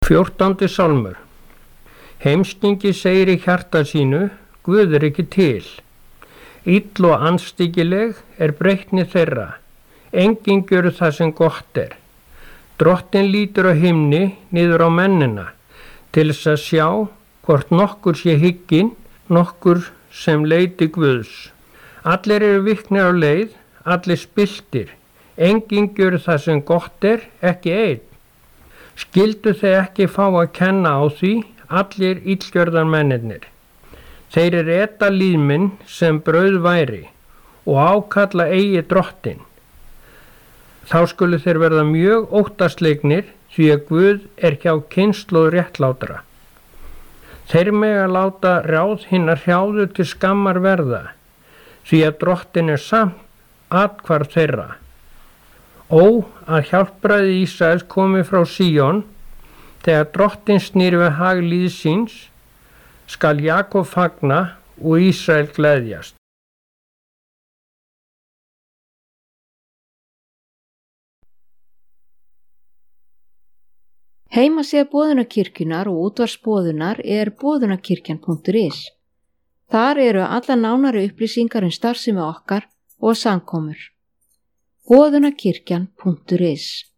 14. sálmur. Heimskingi segir í hjarta sínu, Guð er ekki til. Ill og andstyggileg er breytni þeirra. Enginn gjör það sem gott er. Drottinn lítur á himni niður á mennina, til þess að sjá hvort nokkur sé hygginn, nokkur sem leiti Guðs. Allir eru viknir á leið, allir spilltir. Enginn gjör það sem gott er, ekki einn. Skyldu þeir ekki fá að kenna á því, allir illgjörðar mennirnir. Þeir eru eta líðminn sem brauð væri og ákalla eigi drottinn. Þá skulu þeir verða mjög óttaslegnir því að Guð er hjá kynslóð réttlátra. Þeir mega láta ráð hinnar hrjáðu til skammar verða, því að drottinn er samt athvarf þeirra. Ó, að hjálpræði Ísraels komi frá Síón, þegar drottinn snýr við hag líðs síns, skal Jakob fagna og Ísrael gleðjast. Heimasíða Boðunarkirkjunnar og útvarpsboðunar er boðunarkirkjan.is. Þar eru alla nánari upplýsingar starfsemi okkar og samkomur. Boðunarkirkjan.is